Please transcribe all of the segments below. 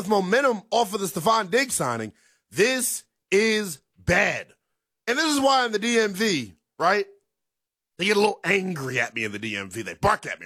with momentum off of the Stephon Diggs signing, this is bad. And this is why in the DMV, right, they get a little angry at me in the DMV. They bark at me.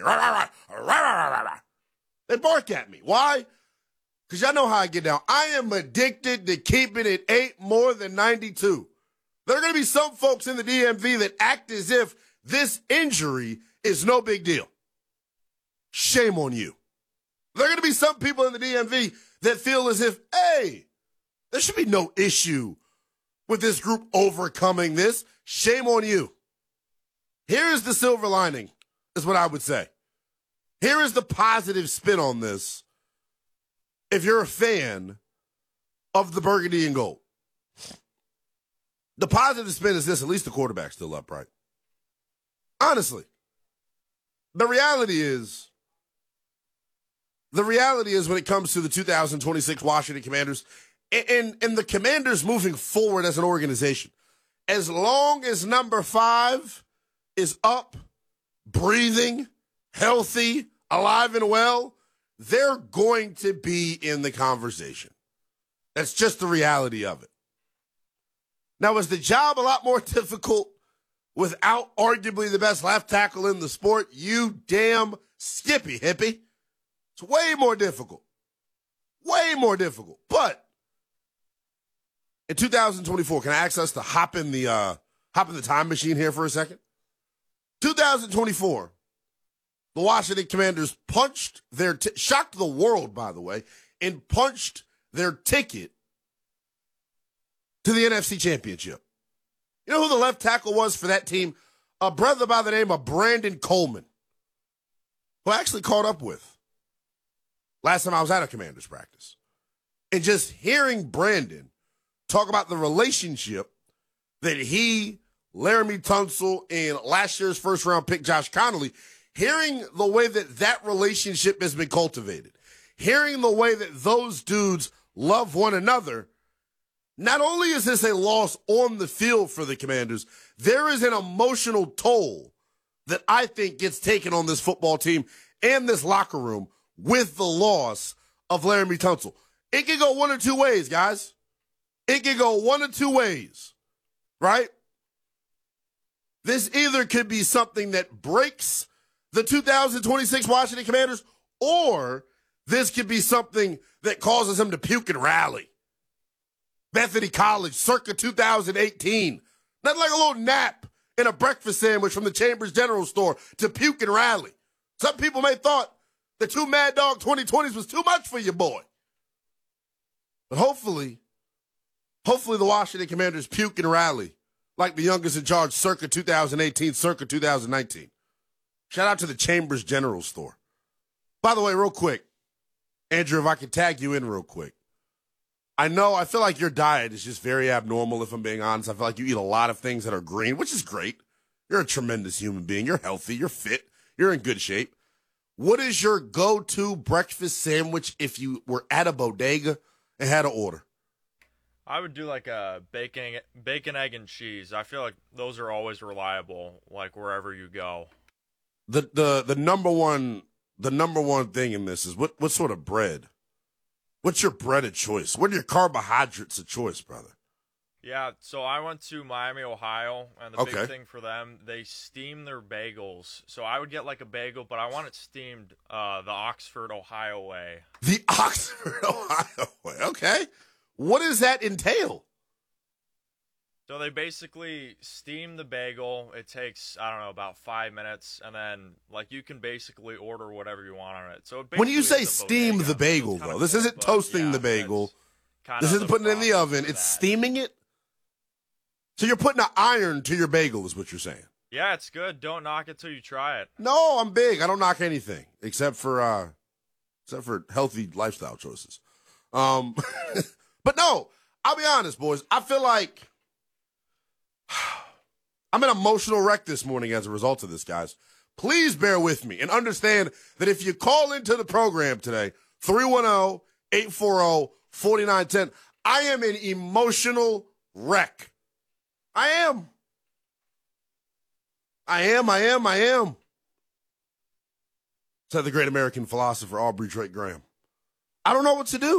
They bark at me. Why? Because y'all know how I get down. I am addicted to keeping it 8 more than 92. There are going to be some folks in the DMV that act as if this injury is no big deal. Shame on you. There are going to be some people in the DMV that feel as if, hey, there should be no issue with this group overcoming this. Shame on you. Here is the silver lining, is what I would say. Here is the positive spin on this if you're a fan of the burgundy and gold. The positive spin is this: at least the quarterback's still upright. Honestly. The reality is when it comes to the 2026 Washington Commanders and the Commanders moving forward as an organization, as long as number 5 is up, breathing, healthy, alive and well, they're going to be in the conversation. That's just the reality of it. Now, is the job a lot more difficult without arguably the best left tackle in the sport? You damn skippy hippie. It's way more difficult. Way more difficult. But in 2024, can I ask us to hop in the time machine here for a second? 2024, the Washington Commanders shocked the world, by the way, and punched their ticket to the NFC Championship. You know who the left tackle was for that team? A brother by the name of Brandon Coleman, who I actually caught up with last time I was at a Commanders practice. And just hearing Brandon talk about the relationship that he, Laramie Tunsil, and last year's first-round pick Josh Connolly, hearing the way that relationship has been cultivated, hearing the way that those dudes love one another, not only is this a loss on the field for the Commanders, there is an emotional toll that I think gets taken on this football team and this locker room with the loss of Laramie Tunsil. It can go one or two ways, guys. It can go one or two ways, right? This either could be something that breaks the 2026 Washington Commanders, or this could be something that causes them to puke and rally. Bethany College, circa 2018. Nothing like a little nap and a breakfast sandwich from the Chambers General Store to puke and rally. Some people may thought the 2 Mad Dog 2020s was too much for your boy. But hopefully the Washington Commanders puke and rally like the youngest in charge circa 2018, circa 2019. Shout out to the Chambers General Store. By the way, real quick, Andrew, if I could tag you in real quick. I feel like your diet is just very abnormal, if I'm being honest. I feel like you eat a lot of things that are green, which is great. You're a tremendous human being. You're healthy. You're fit. You're in good shape. What is your go-to breakfast sandwich if you were at a bodega and had to order? I would do like a bacon, egg, and cheese. I feel like those are always reliable, like wherever you go. The number one thing in this is what sort of bread? What's your bread of choice? What are your carbohydrates of choice, brother? Yeah, so I went to Miami, Ohio, and the big thing for them, they steam their bagels. So I would get like a bagel, but I want it steamed the Oxford, Ohio way. The Oxford, Ohio way. Okay. What does that entail? So they basically steam the bagel. It takes, I don't know, about 5 minutes, and then like you can basically order whatever you want on it. So when you say steam the bagel, though, this isn't toasting the bagel. This isn't putting it in the oven. It's steaming it. So you're putting an iron to your bagel, is what you're saying. Yeah, it's good. Don't knock it till you try it. No, I'm big. I don't knock anything except for healthy lifestyle choices. But no, I'll be honest, boys. I feel like I'm an emotional wreck this morning as a result of this, guys. Please bear with me and understand that if you call into the program today, 310-840-4910, I am an emotional wreck. I am. Said the great American philosopher Aubrey Drake Graham. I don't know what to do.